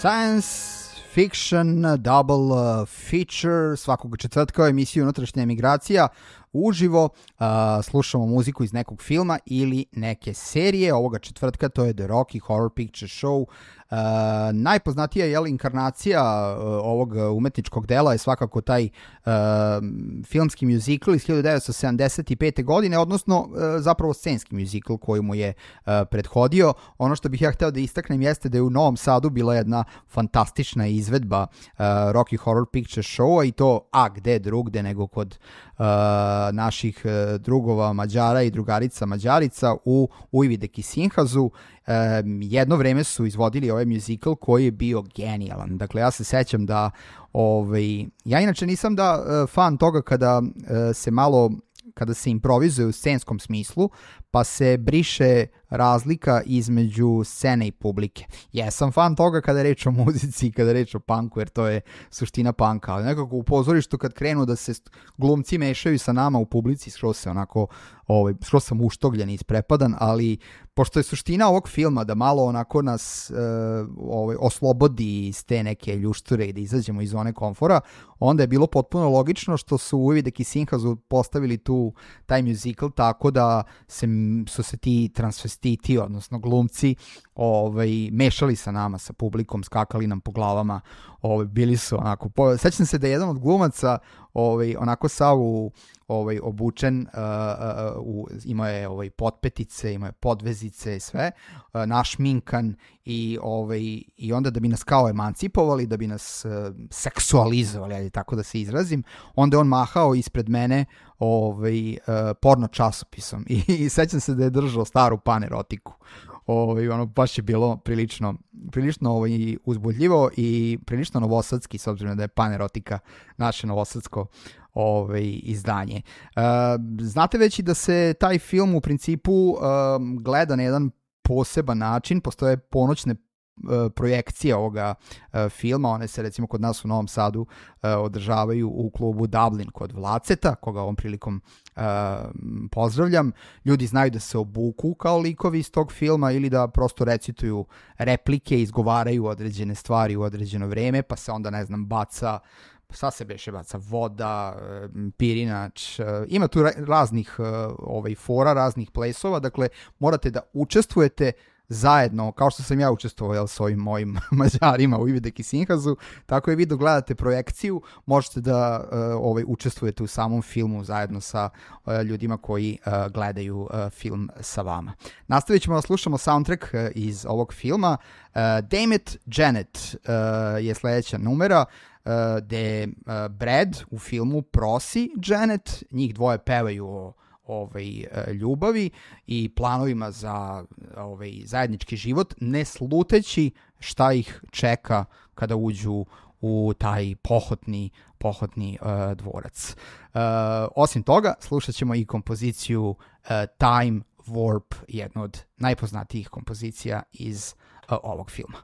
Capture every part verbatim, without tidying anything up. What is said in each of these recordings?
Science Fiction Double Feature, svakog četvrtka emisiju Unutrašnja emigracija uživo, uh, slušamo muziku iz nekog filma ili neke serije. Ovoga četvrtka to je The Rocky Horror Picture Show. Uh, najpoznatija je inkarnacija uh, ovog umetničkog dela je svakako taj uh, filmski muzikl iz hiljadu devetsto sedamdeset pete. godine, odnosno uh, zapravo scenski muzikl koji mu je uh, prethodio. Ono što bih ja hteo da istaknem jeste da je u Novom Sadu bila jedna fantastična izvedba uh, Rocky Horror Picture Show, i to a gde drugde nego kod uh, naših uh, drugova Mađara i drugarica Mađarica u Ujvideki Sinhazu. Um, jedno vreme su izvodili ovaj musical koji je bio genijalan. Dakle, ja se sećam da ovaj, ja inače nisam da uh, fan toga kada uh, se malo kada se improvizuje u scenskom smislu, pa se briše razlika između scene i publike. Jesam fan toga kada je reč o muzici i kada je reč o punku, jer to je suština punka, ali nekako u pozorištu kad krenu da se glumci mešaju sa nama u publici, skroz se onako, ovaj, skroz sam uštogljen i isprepadan, ali pošto je suština ovog filma da malo onako nas uh, ovaj, oslobodi iz te neke ljušture i da izađemo iz zone komfora, onda je bilo potpuno logično što su u Ujvideki Sinhazu postavili tu taj musical tako da se, su se ti transvestiti, odnosno glumci, ovaj, mešali sa nama, sa publikom, skakali nam po glavama, ovaj, bili su onako, po, sećam se da je jedan od glumaca ovaj, onako sav u, ovaj, obučen, uh, uh, uh, imao je ovaj, potpetice, imao je podvezice, sve, uh, našminkan i, ovaj, i onda da bi nas kao emancipovali, da bi nas uh, seksualizovali, ali tako da se izrazim, onda je on mahao ispred mene ovaj, uh, porno časopisom i, i sećam se da je držao staru panerotiku. Ovaj, ono baš je bilo prilično, prilično ovaj, uzbudljivo i prilično novosadski, s obzirom da je panerotika naše novosadsko ovaj, izdanje. Uh, znate već i da se taj film u principu uh, gleda na jedan poseban način, postoje ponoćne projekcije ovoga uh, filma, one se recimo kod nas u Novom Sadu uh, održavaju u klubu Dublin kod Vlaceta, koga ovom prilikom uh, pozdravljam. Ljudi znaju da se obuku kao likovi iz tog filma ili da prosto recituju replike, izgovaraju određene stvari u određeno vreme, pa se onda, ne znam, baca šta se beše baca, voda, pirinač, ima tu raznih ovaj, fora, raznih plesova, dakle morate da učestvujete zajedno, kao što sam ja učestvovao s ovim mojim Mađarima u Ujvideki Sinhazu, tako i vi dok gledate projekciju možete da uh, ovaj, učestvujete u samom filmu zajedno sa uh, ljudima koji uh, gledaju uh, film sa vama. Nastavit ćemo da slušamo soundtrack uh, iz ovog filma. Uh, Damn It, Janet uh, je sledeća numera, uh, gde uh, Brad u filmu prosi Janet, njih dvoje pevaju o ovaj, ljubavi i planovima za ovaj, zajednički život, ne sluteći šta ih čeka kada uđu u taj pohotni, pohotni uh, dvorac. Uh, osim toga, slušat ćemo i kompoziciju uh, Time Warp, jednu od najpoznatijih kompozicija iz uh, ovog filma.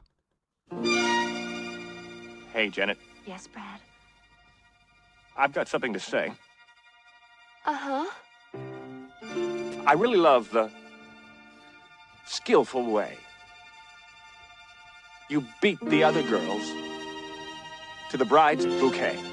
Hey, Janet. Yes, Brad? I've got something to say. Uh-huh. I really love the skillful way you beat the other girls to the bride's bouquet.